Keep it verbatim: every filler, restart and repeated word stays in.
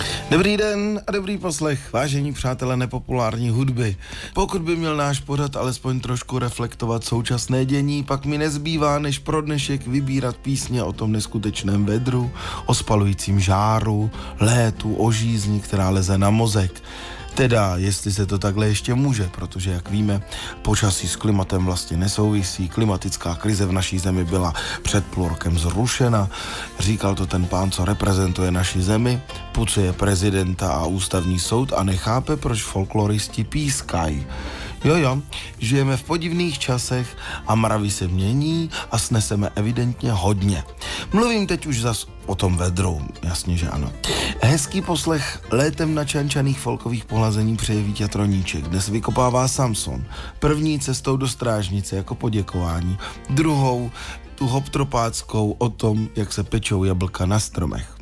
Dobrý den a dobrý poslech, vážení přátelé nepopulární hudby. Pokud by měl náš pořad alespoň trošku reflektovat současné dění, pak mi nezbývá, než pro dnešek vybírat písně o tom neskutečném vedru, o spalujícím žáru, létu, o žízni, která leze na mozek. Teda, jestli se to takhle ještě může, protože, jak víme, počasí s klimatem vlastně nesouvisí. Klimatická krize v naší zemi byla před půl rokem zrušena. Říkal to ten pán, co reprezentuje naši zemi, pucuje prezidenta a ústavní soud a nechápe, proč folkloristi pískají. Jo, jo, žijeme v podivných časech a mravy se mění a sneseme evidentně hodně. Mluvím teď už zas o tom vedru, jasně, že ano. Hezký poslech létem načančaných folkových pohlazení přeje Vítě Troníček. Dnes vykopává Samson. První cestou do strážnice jako poděkování. Druhou tu hoptropáckou o tom, jak se pečou jablka na stromech.